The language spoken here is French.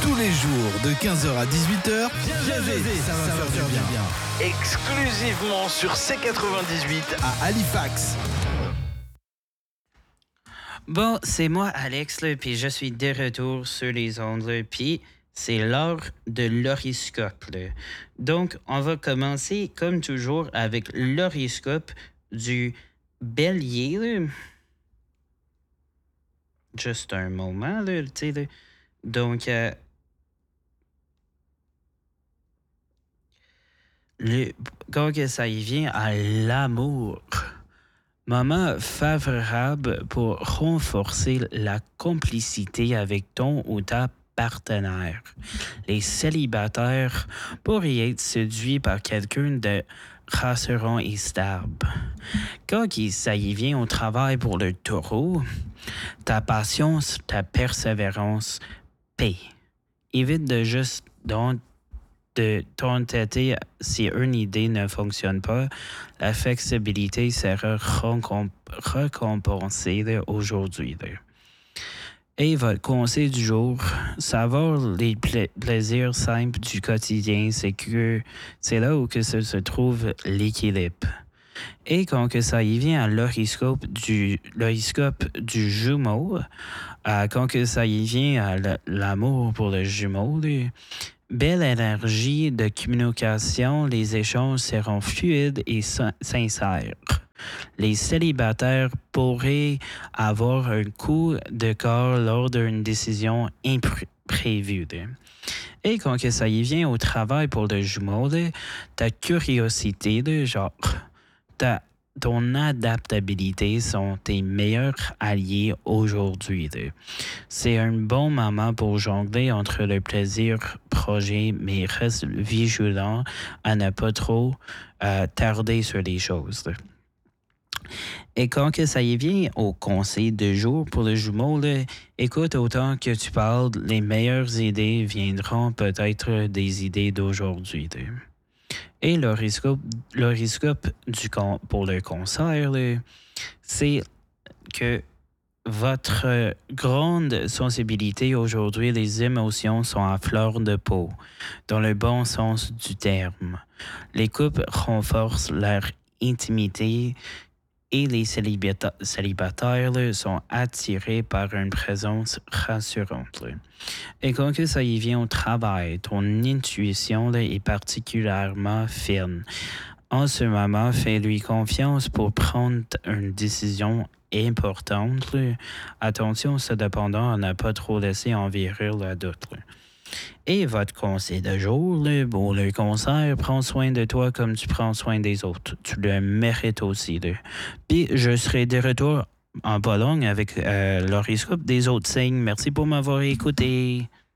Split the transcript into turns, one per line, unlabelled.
Tous les jours de 15h à 18h, ça va faire du bien.
Exclusivement sur C98
À Halifax.
Bon, c'est moi, Alex, là, puis je suis de retour sur les ondes, là, puis c'est l'heure de l'horoscope. Là. Donc, on va commencer, comme toujours, avec l'horoscope du Bélier. Là. Juste un moment, là, tu sais. Là. Donc, quand que ça y vient à l'amour, moment favorable pour renforcer la complicité avec ton ou ta partenaire. Les célibataires pourraient être séduits par quelqu'un de rassurant et stable. Quand ça y vient au travail pour le taureau, ta patience, ta persévérance paie. Évite de juste de t'entêter si une idée ne fonctionne pas. La flexibilité sera récompensée là, aujourd'hui. Là. Et votre conseil du jour, savoir les plaisirs simples du quotidien, c'est là où que se trouve l'équilibre. Et quand que ça y vient à l'horoscope du jumeau, quand que ça y vient à l'amour pour le jumeau, là, belle énergie de communication, les échanges seront fluides et sincères. Les célibataires pourraient avoir un coup de corps lors d'une décision imprévue. Et quand que ça y vient au travail pour le jumeau, ta curiosité, ton adaptabilité sont tes meilleurs alliés aujourd'hui. C'est un bon moment pour jongler entre le plaisir projet, mais reste vigilant à ne pas trop tarder sur les choses. Et quand que ça y vient au conseil de jour pour le jumeau, écoute, autant que tu parles, les meilleures idées viendront peut-être des idées d'aujourd'hui. Et l'horoscope pour le concert, c'est que votre grande sensibilité aujourd'hui, les émotions sont à fleur de peau, dans le bon sens du terme. Les couples renforcent leur intimité et les célibataires sont attirés par une présence rassurante. Et quand que ça y vient au travail, ton intuition est particulièrement ferme. En ce moment, fais-lui confiance pour prendre une décision importante. Attention, cependant, à ne pas trop laisser envahir la doute. Et votre conseil de jour, pour le concert, prends soin de toi comme tu prends soin des autres. Tu le mérites aussi. Puis, je serai de retour en Pologne avec l'horoscope des autres signes. Merci pour m'avoir écouté.